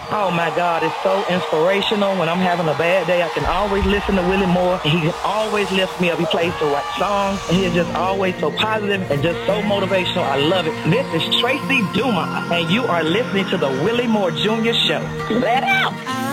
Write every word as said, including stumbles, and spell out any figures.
Oh my God, it's so inspirational. When I'm having a bad day, I can always listen to Willie Moore. And he can always lift me up. He plays the right songs. And he is just always so positive and just so motivational. I love it. This is Tracy Dumas, and you are listening to the Willie Moore Junior Show. Let out!